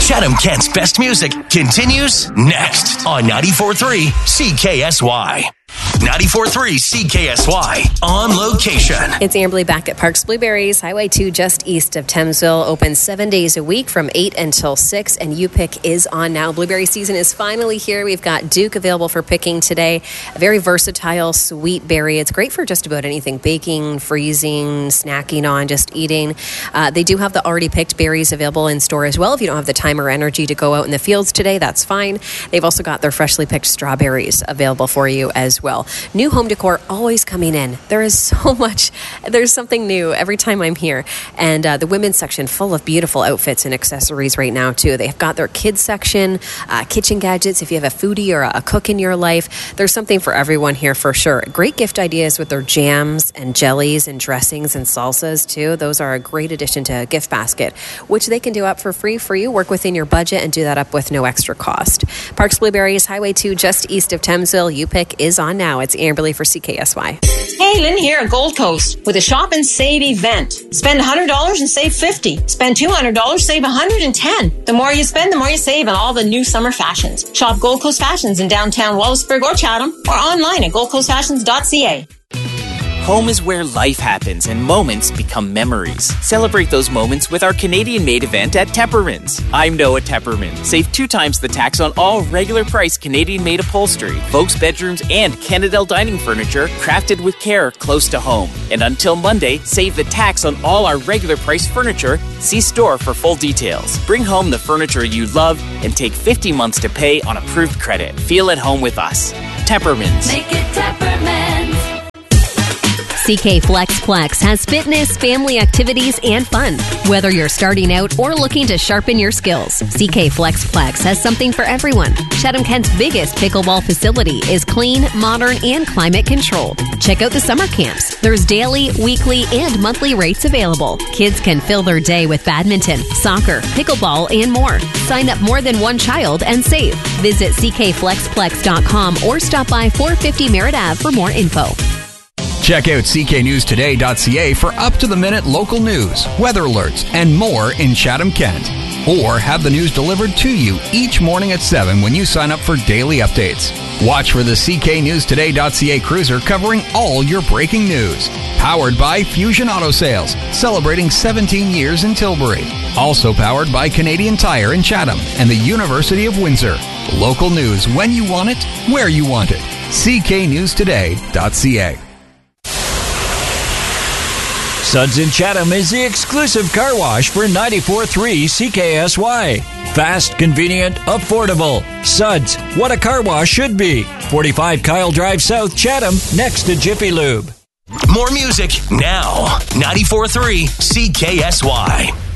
Chatham-Kent's best music continues next on 94.3 CKSY. 94.3 CKSY on location. It's Amberly back at Parks Blueberries, Highway 2 just east of Thamesville. Open 7 days a week from 8 until 6, and U-Pick is on now. Blueberry season is finally here. We've got Duke available for picking today. A very versatile, sweet berry. It's great for just about anything, baking, freezing, snacking on, just eating. They do have the already picked berries available in store as well. If you don't have the time or energy to go out in the fields today, that's fine. They've also got their freshly picked strawberries available for you as well. New home decor always coming in. There is so much. There's something new every time I'm here. And the women's section full of beautiful outfits and accessories right now, too. They've got their kids section, kitchen gadgets. If you have a foodie or a cook in your life, there's something for everyone here for sure. Great gift ideas with their jams and jellies and dressings and salsas, too. Those are a great addition to a gift basket, which they can do up for free for you. Work within your budget and do that up with no extra cost. Parks Blueberries, Highway 2 just east of Thamesville. U-Pick is on now. It's Amberly for CKSY. Hey, Lynn here at Gold Coast with a shop and save event. Spend $100 and save $50. Spend $200, save $110. The more you spend, the more you save on all the new summer fashions. Shop Gold Coast Fashions in downtown Wallaceburg or Chatham, or online at goldcoastfashions.ca. Home is where life happens and moments become memories. Celebrate those moments with our Canadian-made event at Tepperman's. I'm Noah Tepperman. Save 2 times the tax on all regular price Canadian-made upholstery, folks' bedrooms, and Canadel dining furniture crafted with care close to home. And until Monday, save the tax on all our regular price furniture. See store for full details. Bring home the furniture you love and take 50 months to pay on approved credit. Feel at home with us. Tepperman's. Make it Tepperman's. CK FlexPlex has fitness, family activities, and fun. Whether you're starting out or looking to sharpen your skills, CK FlexPlex has something for everyone. Chatham-Kent's biggest pickleball facility is clean, modern, and climate controlled. Check out the summer camps. There's daily, weekly, and monthly rates available. Kids can fill their day with badminton, soccer, pickleball, and more. Sign up more than one child and save. Visit ckflexplex.com or stop by 450 Merritt Ave for more info. Check out cknewstoday.ca for up-to-the-minute local news, weather alerts, and more in Chatham-Kent. Or have the news delivered to you each morning at 7 when you sign up for daily updates. Watch for the cknewstoday.ca cruiser covering all your breaking news. Powered by Fusion Auto Sales, celebrating 17 years in Tilbury. Also powered by Canadian Tire in Chatham and the University of Windsor. Local news when you want it, where you want it. cknewstoday.ca. Suds in Chatham is the exclusive car wash for 94.3 CKSY. Fast, convenient, affordable. Suds, what a car wash should be. 45 Kyle Drive South, Chatham, next to Jiffy Lube. More music now. 94.3 CKSY.